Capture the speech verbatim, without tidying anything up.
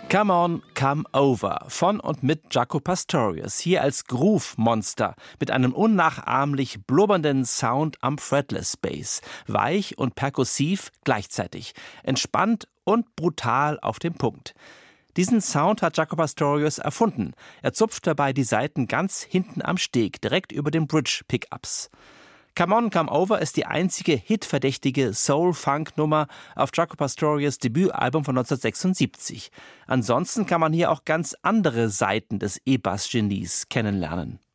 Come On, Come Over von und mit Jaco Pastorius, hier als Groove-Monster mit einem unnachahmlich blubbernden Sound am Fretless Bass, weich und perkussiv gleichzeitig, entspannt und brutal auf den Punkt. Diesen Sound hat Jaco Pastorius erfunden. Er zupft dabei die Saiten ganz hinten am Steg, direkt über den Bridge-Pickups. Come On, Come Over ist die einzige hitverdächtige Soul-Funk-Nummer auf Jaco Pastorius' Debütalbum von neunzehnhundertsechsundsiebzig. Ansonsten kann man hier auch ganz andere Seiten des E-Bass-Genies kennenlernen.